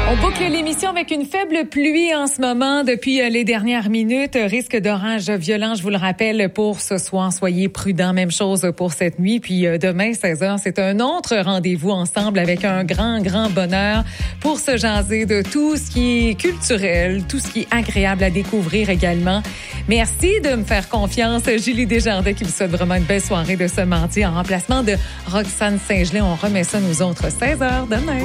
On boucle l'émission avec une faible pluie en ce moment depuis les dernières minutes. Risque d'orage violent, je vous le rappelle, pour ce soir. Soyez prudents. Même chose pour cette nuit. Puis demain, 16h, c'est un autre rendez-vous ensemble avec un grand bonheur pour se jaser de tout ce qui est culturel, tout ce qui est agréable à découvrir également. Merci de me faire confiance. Julie Desjardins qui vous souhaite vraiment une belle soirée de ce mardi en remplacement de Roxane Saint-Gelais. On remet ça nous autres 16h demain.